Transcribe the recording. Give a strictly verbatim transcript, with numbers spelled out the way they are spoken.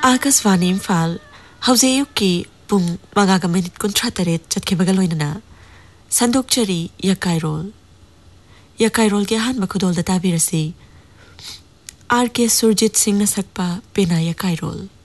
आकाशवाणी इम्फाल हौजे अयुक्की पुंग मगागा minute कुंथ्रा Taret चटखेबगा लोइनना संदोकचरी यकाइरोल यकाइरोल के अहानबा खुदोलदा ताबिरसी are के सुरजीत सिंह न सकपा पेना यकाइरोल